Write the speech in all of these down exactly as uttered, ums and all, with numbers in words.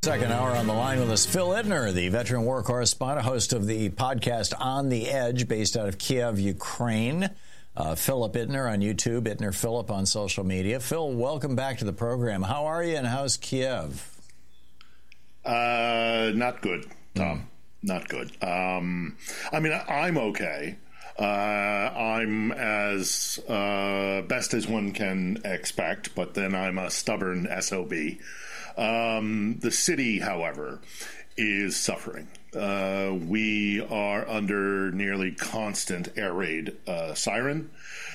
Second hour on the line with us, Phil Ittner, the veteran war correspondent, host of the podcast On the Edge, based out of Kiev, Ukraine. Uh, Philip Ittner on YouTube, Ittner Philip on social media. Phil, welcome back to the program. How are you and how's Kiev? Uh, not good, Tom. Mm. Not good. Um, I mean, I'm okay. Uh, I'm as uh, best as one can expect, but then I'm a stubborn S O B. Um, the city, however, is suffering. Uh, we are under nearly constant air raid uh, siren.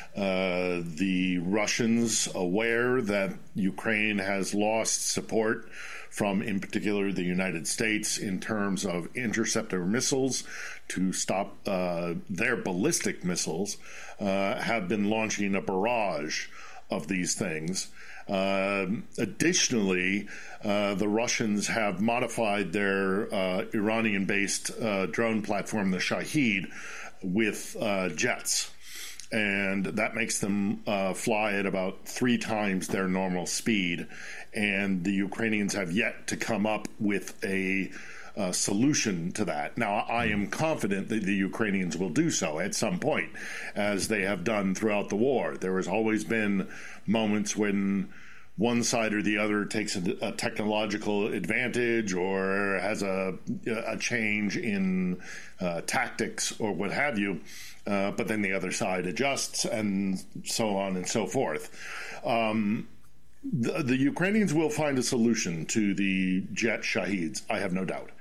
Uh, the Russians, aware that Ukraine has lost support from, in particular, the United States in terms of interceptor missiles to stop uh, their ballistic missiles, uh, have been launching a barrage of these things. Uh, additionally, uh, the Russians have modified their uh, Iranian-based uh, drone platform, the Shahed, with uh, jets. And that makes them uh, fly at about three times their normal speed. And the Ukrainians have yet to come up with a uh, solution to that. Now, I am confident that the Ukrainians will do so at some point, as they have done throughout the war. There has always been moments when one side or the other takes a, a technological advantage or has a, a change in uh, tactics or what have you, uh, but then the other side adjusts and so on and so forth. Um, the, the Ukrainians will find a solution to the jet Shaheds, I have no doubt.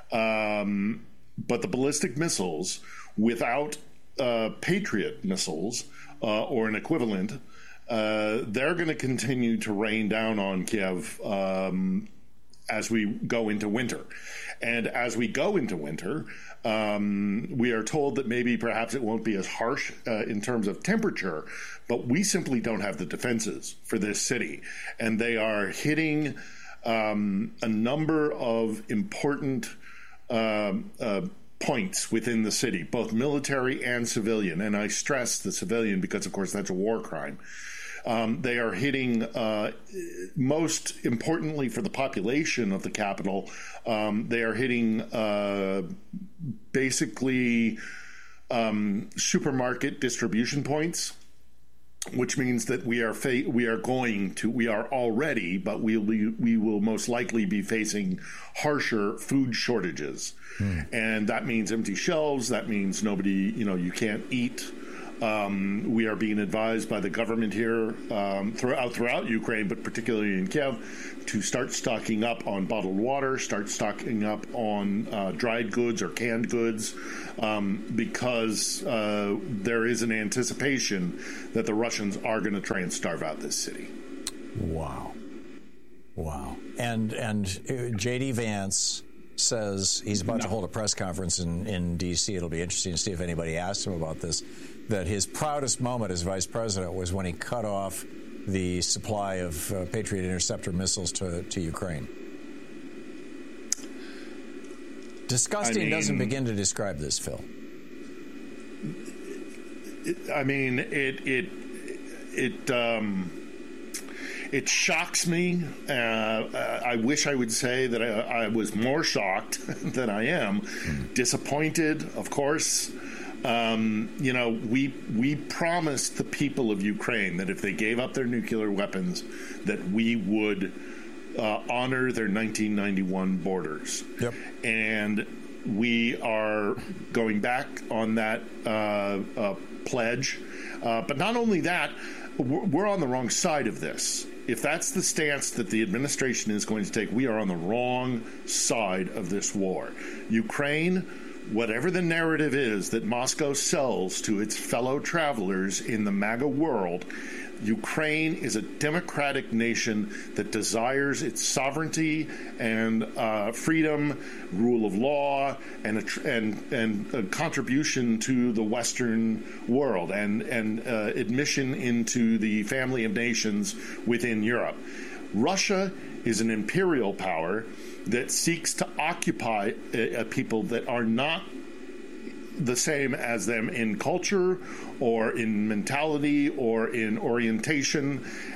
Um, but the ballistic missiles, without uh, Patriot missiles uh, or an equivalent, Uh, they're going to continue to rain down on Kiev um, as we go into winter. And as we go into winter, um, we are told that maybe perhaps it won't be as harsh uh, in terms of temperature, but we simply don't have the defenses for this city. And they are hitting um, a number of important uh, uh, points within the city, both military and civilian. And I stress the civilian because, of course, that's a war crime. Um, they are hitting, uh, most importantly for the population of the capital, um, they are hitting uh, basically um, supermarket distribution points, which means that we are fa- we are going to, we are already, but we'll be, we will most likely be facing harsher food shortages. Mm. And that means empty shelves. That means nobody, you know, you can't eat. Um, we are being advised by the government here um, throughout throughout Ukraine, but particularly in Kiev, to start stocking up on bottled water, start stocking up on uh, dried goods or canned goods, um, because uh, there is an anticipation that the Russians are going to try and starve out this city. Wow. Wow. And, and J D Vance says he's about no. to hold a press conference in, in D C It'll be interesting to see if anybody asks him about this, that his proudest moment as vice president was when he cut off the supply of uh, Patriot interceptor missiles to, to Ukraine. Disgusting I mean, doesn't begin to describe this, Phil. It, I mean, it it it um, it shocks me. Uh, I wish I would say that I, I was more shocked than I am. Mm. Disappointed, of course. Um, you know, we we promised the people of Ukraine that if they gave up their nuclear weapons, that we would uh, honor their nineteen ninety-one borders. Yep. And we are going back on that uh, uh, pledge. Uh, but not only that, we're, we're on the wrong side of this. If that's the stance that the administration is going to take, we are on the wrong side of this war. Ukraine, whatever the narrative is that Moscow sells to its fellow travelers in the MAGA world, Ukraine is a democratic nation that desires its sovereignty and uh, freedom, rule of law, and a tr- and and a contribution to the Western world and and uh, admission into the family of nations within Europe. Russia is an imperial power that seeks to occupy a, a people that are not the same as them in culture or in mentality or in orientation,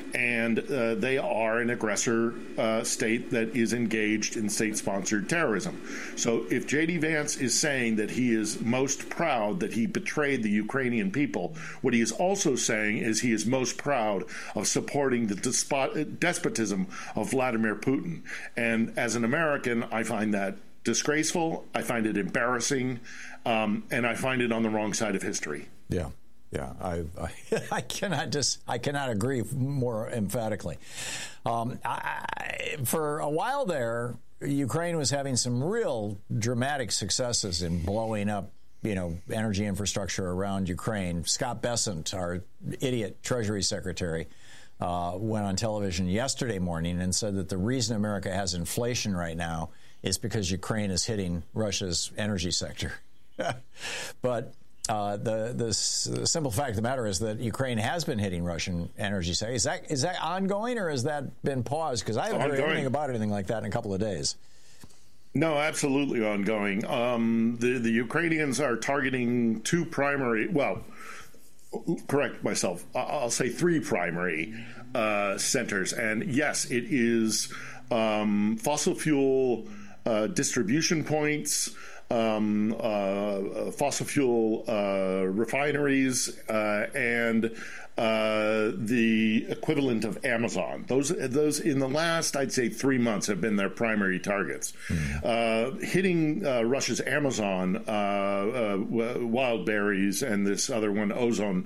and uh, they are an aggressor uh, state that is engaged in state-sponsored terrorism. So if J D. Vance is saying that he is most proud that he betrayed the Ukrainian people, what he is also saying is he is most proud of supporting the despot- despotism of Vladimir Putin. And as an American, I find that disgraceful, I find it embarrassing, um, and I find it on the wrong side of history. Yeah. Yeah, I, I, I cannot just I cannot agree more emphatically. Um, I, I, for a while there, Ukraine was having some real dramatic successes in blowing up, you know, energy infrastructure around Ukraine. Scott Bessent, our idiot Treasury Secretary, uh, went on television yesterday morning and said that the reason America has inflation right now is because Ukraine is hitting Russia's energy sector. But Uh, the, the, the simple fact of the matter is that Ukraine has been hitting Russian energy sector. Is that is that ongoing, or has that been paused? Because I haven't ongoing. heard anything about anything like that in a couple of days. No, absolutely ongoing. Um, the, the Ukrainians are targeting two primary, well, correct myself, I'll say three primary uh, centers. And yes, it is um, fossil fuel uh, distribution points, Um, uh, fossil fuel uh, refineries, uh, and uh, the equivalent of Amazon. Those, those in the last, I'd say, three months have been their primary targets. Mm. Uh, hitting uh, Russia's Amazon, uh, uh, wild berries, and this other one, ozone,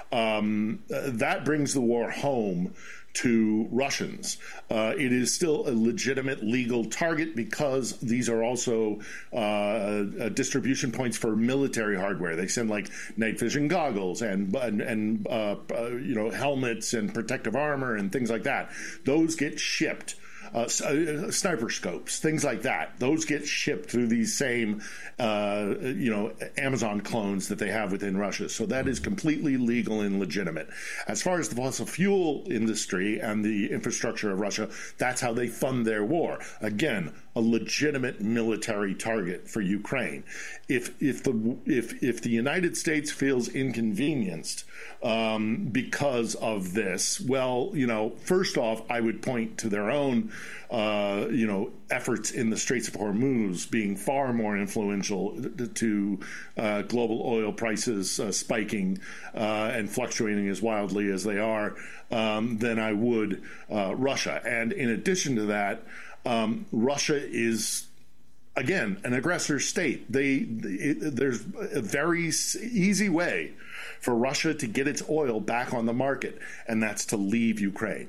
um, that brings the war home to Russians. Uh, it is still a legitimate legal target because these are also uh, uh, distribution points for military hardware. They send like night vision goggles and and, and uh, uh, you know helmets and protective armor and things like that. Those get shipped. Uh, sniper scopes, things like that. Those get shipped through these same, uh, you know, Amazon clones that they have within Russia. So that is completely legal and legitimate. As far as the fossil fuel industry and the infrastructure of Russia, that's how they fund their war. Again, a legitimate military target for Ukraine. If if the if if the United States feels inconvenienced um, because of this, well, you know, first off, I would point to their own, uh, you know, efforts in the Straits of Hormuz being far more influential to uh, global oil prices uh, spiking uh, and fluctuating as wildly as they are um, than I would uh, Russia. And in addition to that, Um, Russia is, again, an aggressor state. They, it, there's a very easy way for Russia to get its oil back on the market, and that's to leave Ukraine.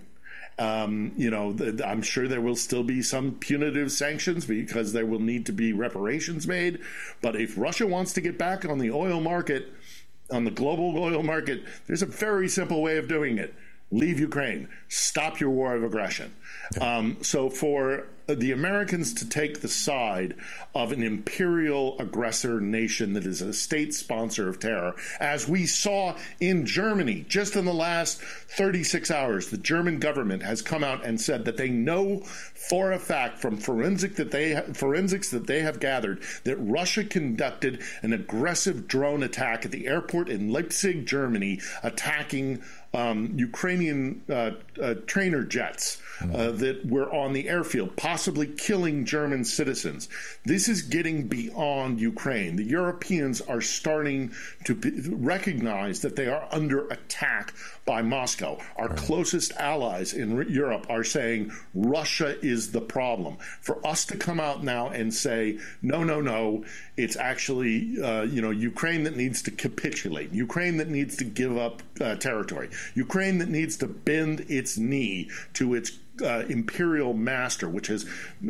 Um, you know, the, I'm sure there will still be some punitive sanctions because there will need to be reparations made. But if Russia wants to get back on the oil market, on the global oil market, there's a very simple way of doing it. Leave Ukraine. Stop your war of aggression. Um, so for the Americans to take the side of an imperial aggressor nation that is a state sponsor of terror, as we saw in Germany just in the last thirty-six hours, the German government has come out and said that they know for a fact from forensic that they forensics that they have gathered that Russia conducted an aggressive drone attack at the airport in Leipzig, Germany, attacking um, Ukrainian uh, uh, trainer jets uh, that were on the airfield, possibly killing German citizens. This is getting beyond Ukraine. The Europeans are starting to be, recognize that they are under attack by Moscow. Our right. closest allies in Europe are saying Russia is the problem. For us to come out now and say, no, no, no, it's actually, uh, you know, Ukraine that needs to capitulate, Ukraine that needs to give up uh, territory, Ukraine that needs to bend its knee to its Uh, imperial master, which has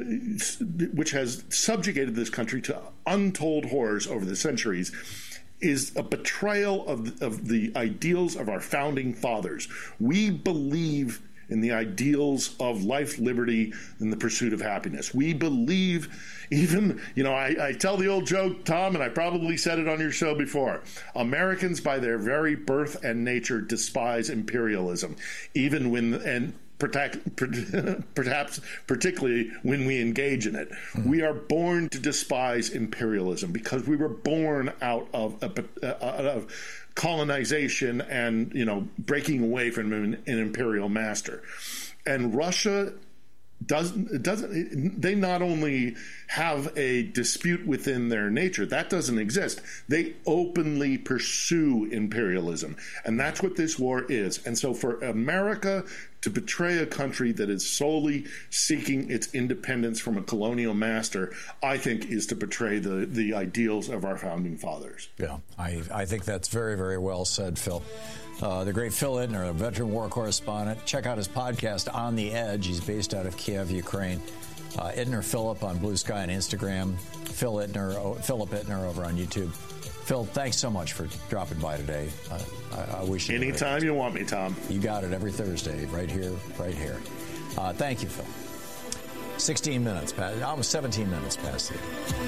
which has subjugated this country to untold horrors over the centuries, is a betrayal of, of the ideals of our founding fathers. We believe in the ideals of life, liberty, and the pursuit of happiness. We believe, even, you know, I, I tell the old joke, Tom, and I probably said it on your show before, Americans by their very birth and nature despise imperialism, even when, and Protect, perhaps particularly when we engage in it. Mm-hmm. We are born to despise imperialism because we were born out of, out of colonization and, you know, breaking away from an, an imperial master. And Russia doesn't, doesn't, they not only have a dispute within their nature, that doesn't exist. They openly pursue imperialism. And that's what this war is. And so for America to betray a country that is solely seeking its independence from a colonial master, I think is to betray the, the ideals of our founding fathers. Yeah, I, I think that's very, very well said, Phil. Uh, the great Phil Ittner, a veteran war correspondent. Check out his podcast, On the Edge. He's based out of Kiev, Ukraine. Uh, Ittner Philip on Blue Sky and Instagram. Phil Ittner, oh, Philip Ittner over on YouTube. Phil, thanks so much for dropping by today. Uh, I, I wish you anytime you want me, Tom. You got it every Thursday, right here, right here. Uh, thank you, Phil. sixteen minutes past, almost seventeen minutes past the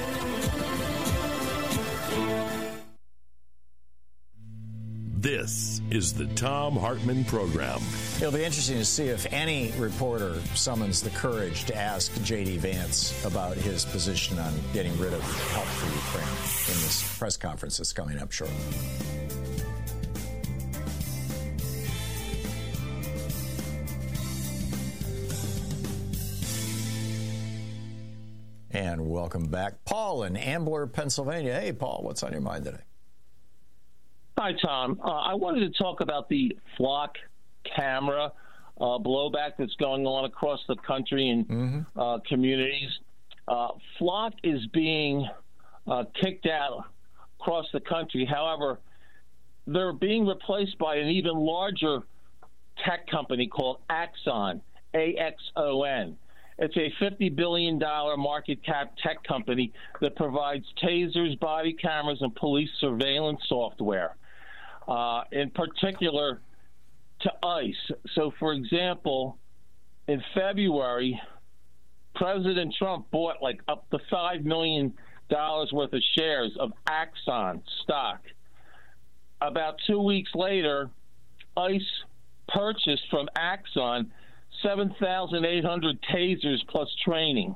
This is the Thom Hartmann Program. It'll be interesting to see if any reporter summons the courage to ask J D. Vance about his position on getting rid of help for Ukraine in this press conference that's coming up shortly. And welcome back. Paul in Ambler, Pennsylvania. Hey, Paul, what's on your mind today? Hi, Tom. Uh, I wanted to talk about the flock camera uh, blowback that's going on across the country and mm-hmm. uh, communities. Uh, flock is being uh, kicked out across the country. However, they're being replaced by an even larger tech company called Axon, A X O N. It's a fifty billion dollars market cap tech company that provides tasers, body cameras, and police surveillance software, uh, in particular to ICE. So, for example, in February, President Trump bought like up to five million dollars worth of shares of Axon stock. About two weeks later, ICE purchased from Axon seven thousand eight hundred tasers plus training.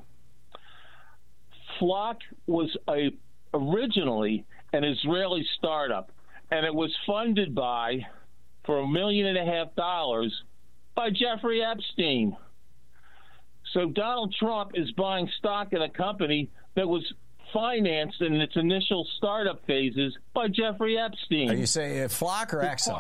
Flock was a originally an Israeli startup, and it was funded by, for a million and a half dollars, by Jeffrey Epstein. So Donald Trump is buying stock in a company that was financed in its initial startup phases by Jeffrey Epstein. Are you saying uh, Flock or Axon?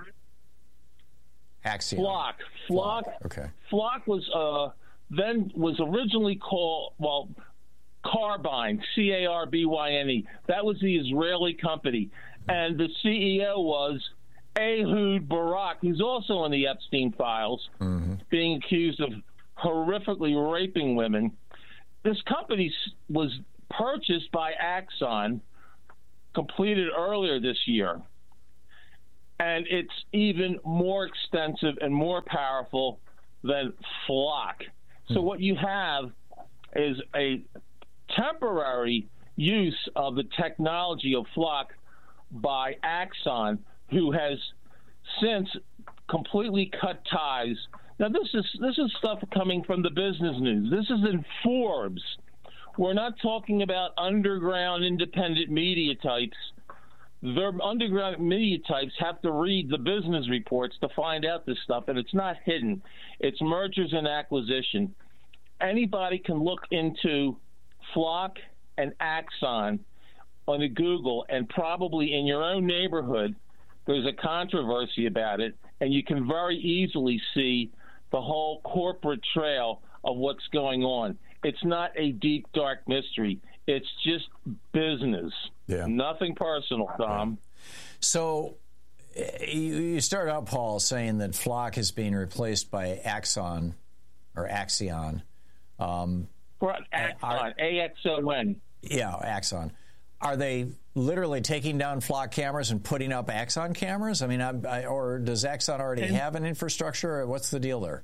Axiom. Flock. Flock. Flock. Okay. Flock was uh, then was originally called, well, Carbine, C A R B Y N E. That was the Israeli company. And the C E O was Ehud Barak, who's also in the Epstein files, mm-hmm. being accused of horrifically raping women. This company was purchased by Axon, completed earlier this year. And it's even more extensive and more powerful than Flock. So what you have is a temporary use of the technology of Flock by Axon, who has since completely cut ties. Now, this is this is stuff coming from the business news. This is in Forbes. We're not talking about underground independent media types. Their underground media types have to read the business reports to find out this stuff, and it's not hidden. It's mergers and acquisition. Anybody can look into Flock and Axon on the Google, and probably in your own neighborhood, there's a controversy about it, and you can very easily see the whole corporate trail of what's going on. It's not a deep, dark mystery. It's just business. Yeah. Nothing personal, Tom. So you start out, Paul, saying that Flock is being replaced by Axon or Axion. Um, Axon, A X O N. Yeah, Axon. Are they literally taking down Flock cameras and putting up Axon cameras? I mean, I, I, or does Axon already and, have an infrastructure? Or what's the deal there?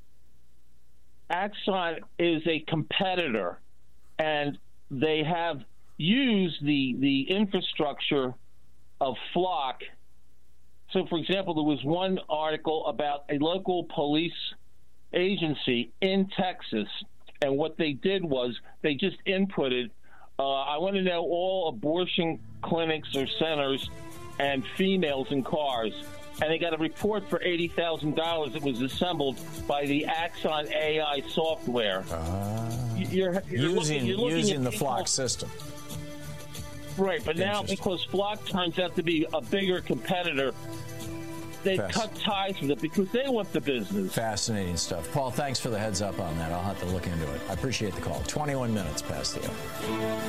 Axon is a competitor, and they have used the the infrastructure of Flock. So, for example, there was one article about a local police agency in Texas, and what they did was they just inputted, uh, I want to know all abortion clinics or centers and females in cars. And they got a report for eighty thousand dollars that was assembled by the Axon A I software. Uh, you're, you're using looking, you're looking using the people, Flock system. Right, but now because Flock turns out to be a bigger competitor, they Fast. cut ties with it because they want the business. Fascinating stuff. Paul, thanks for the heads up on that. I'll have to look into it. I appreciate the call. twenty-one minutes past the hour.